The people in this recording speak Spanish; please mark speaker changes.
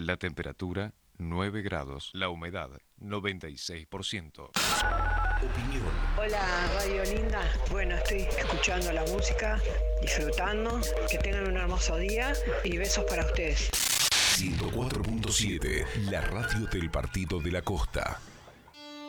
Speaker 1: La temperatura 9 grados. La humedad 96%.
Speaker 2: Opinión.
Speaker 3: Hola, Radio Linda. Bueno, estoy escuchando la música, disfrutando. Que tengan un hermoso día y besos para ustedes.
Speaker 2: 104.7, la radio del Partido de la Costa.